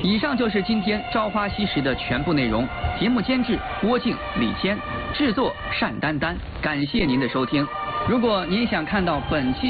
以上就是今天《朝花夕拾》的全部内容。节目监制郭靖、李谦，制作单丹丹。感谢您的收听。如果您想看到本期